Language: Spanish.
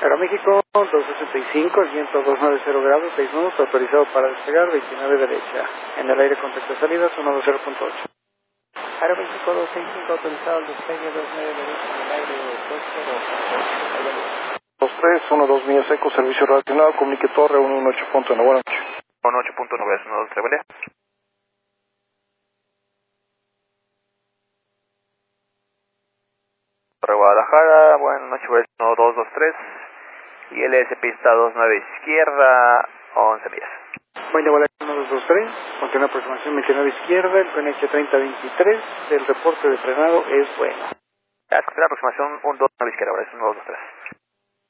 Aeroméxico 265, el viento 290 grados, 6 nudos, autorizado para despegar, 29 derecha. En el aire contacto de salida, 120.8. Aeroméxico 265, autorizado al despegue 29 derecha en el aire 220. 23, 12 mío seco, servicio relacionado, comunique torre 118.9, buenas noches. 1.8.9, es 123, buen día. Torre Guadalajara, buenas noches, 1223. Y LS pista 29 izquierda, 11 millas. Buen día, 1223, continúa aproximación 29 izquierda, el PNH 3023, el reporte de frenado es bueno. La aproximación 129 izquierda, ahora es 1223.